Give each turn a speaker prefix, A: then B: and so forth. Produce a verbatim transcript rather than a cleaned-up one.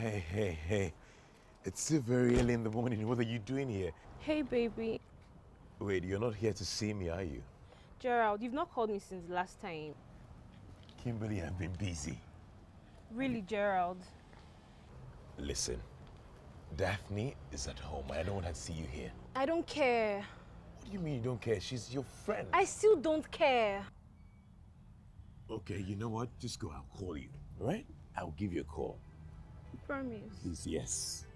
A: Hey, hey, hey. It's still very early in the morning. What are you doing here?
B: Hey, baby.
A: Wait, you're not here to see me, are you?
B: Gerald, you've not called me since last time.
A: Kimberly, I've been busy.
B: Really, Gerald?
A: Listen, Daphne is at home. I don't want her to see you here.
B: I don't care.
A: What do you mean you don't care? She's your friend.
B: I still don't care.
A: Okay, you know what? Just go. I'll call you, all right? I'll give you a call.
B: Promise.
A: Please, yes.